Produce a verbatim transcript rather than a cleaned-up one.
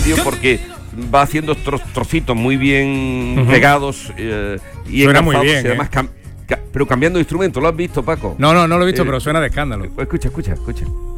tío, porque va haciendo tro- trocitos muy bien uh-huh. pegados eh, y suena muy bien, y además ¿eh? cam- ca- pero cambiando de instrumento. ¿Lo has visto, Paco? No, no, no lo he visto, eh, pero suena de escándalo. Escucha, escucha, escucha.